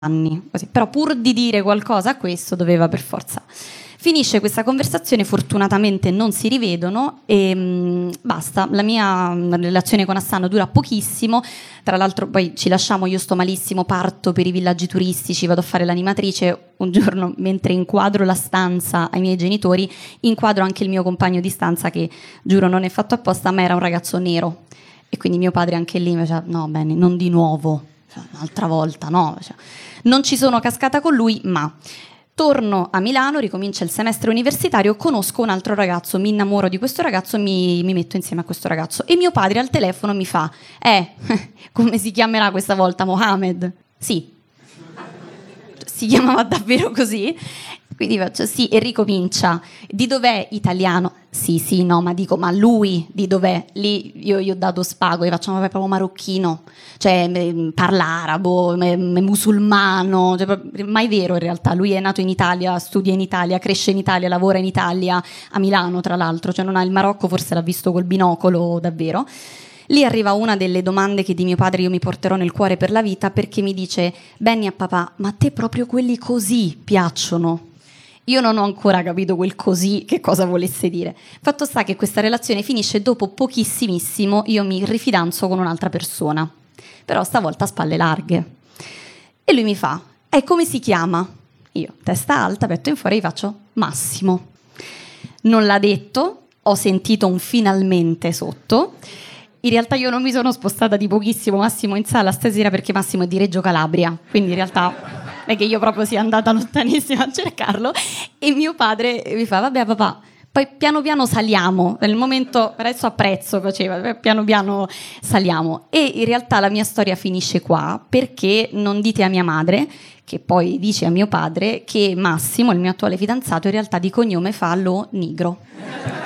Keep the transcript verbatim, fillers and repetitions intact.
anni, così. Però pur di dire qualcosa a questo doveva per forza. Finisce questa conversazione, fortunatamente non si rivedono e mh, basta. La mia relazione con Hassan dura pochissimo, tra l'altro poi ci lasciamo, io sto malissimo, parto per i villaggi turistici, vado a fare l'animatrice. Un giorno, mentre inquadro la stanza ai miei genitori, inquadro anche il mio compagno di stanza che, giuro, non è fatto apposta, ma era un ragazzo nero. E quindi mio padre anche lì mi diceva, no bene, non di nuovo, cioè, un'altra volta, no. Cioè, non ci sono cascata con lui, ma... Torno a Milano, ricomincia il semestre universitario, conosco un altro ragazzo, mi innamoro di questo ragazzo, mi, mi metto insieme a questo ragazzo e mio padre al telefono mi fa eh, come si chiamerà questa volta? Mohamed? Sì. Si chiamava davvero così? Quindi faccio sì e ricomincia. Di dov'è? Italiano? Sì, sì, no, ma dico, ma lui di dov'è? Lì io gli ho dato spago, gli faccio, ma è proprio marocchino, cioè parla arabo, è, è musulmano, cioè, mai vero in realtà. Lui è nato in Italia, studia in Italia, cresce in Italia, lavora in Italia, a Milano tra l'altro, cioè non ha il Marocco, forse l'ha visto col binocolo davvero. Lì arriva una delle domande che di mio padre io mi porterò nel cuore per la vita, perché mi dice, Benny a papà, ma a te proprio quelli così piacciono? Io non ho ancora capito quel così che cosa volesse dire. Fatto sta che questa relazione finisce dopo pochissimissimo, io mi rifidanzo con un'altra persona, però stavolta a spalle larghe. E lui mi fa, e come si chiama? Io, testa alta, petto in fuori, gli faccio, Massimo. Non l'ha detto, ho sentito un finalmente sotto. In realtà io non mi sono spostata di pochissimo Massimo in sala stasera perché Massimo è di Reggio Calabria, quindi in realtà è che io proprio sia andata lontanissima a cercarlo. E mio padre mi fa, vabbè papà, poi piano piano saliamo, nel momento adesso apprezzo, faceva, piano piano saliamo. E in realtà la mia storia finisce qua, perché non dite a mia madre, che poi dice a mio padre, che Massimo, il mio attuale fidanzato, in realtà di cognome fa lo Nigro.